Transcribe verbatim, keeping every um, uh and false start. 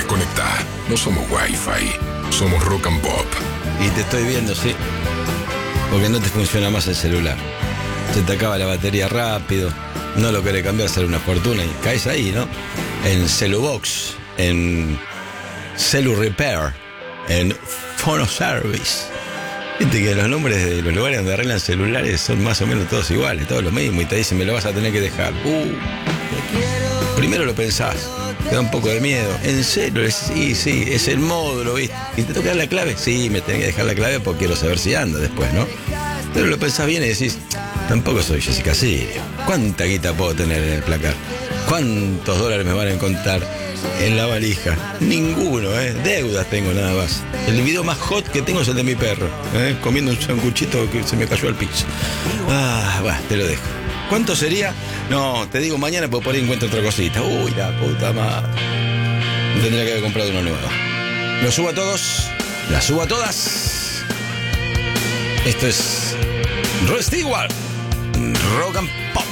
desconectá. No somos Wi-Fi, somos Rock and Pop. Y te estoy viendo, sí. Porque no te funciona más el celular. Se te acaba la batería rápido. No lo querés cambiar, sale una fortuna y caes ahí, ¿no? En Celubox, en Celu Repair, en Phone Service. Viste que los nombres de los lugares donde arreglan celulares son más o menos todos iguales, todos lo mismo. Y te dicen, me lo vas a tener que dejar. Uh, primero lo pensás, te da un poco de miedo. En serio, sí, sí, es el módulo, ¿viste? ¿Y te toca la clave? Sí, me tenés que dejar la clave porque quiero saber si anda después, ¿no? Pero lo pensás bien y decís, tampoco soy Jessica Sirio. ¿Cuánta guita puedo tener en el placar? ¿Cuántos dólares me van a encontrar en la valija? Ninguno, ¿eh? Deudas tengo nada más. El video más hot que tengo es el de mi perro, ¿eh? Comiendo un sanguchito que se me cayó al piso. Ah, va, te lo dejo. ¿Cuánto sería? No, te digo mañana porque por ahí encuentro otra cosita. Uy, la puta madre. Tendría que haber comprado uno nuevo. Lo subo a todos. Las subo a todas. Esto es Rod Stewart, Rock and Pop.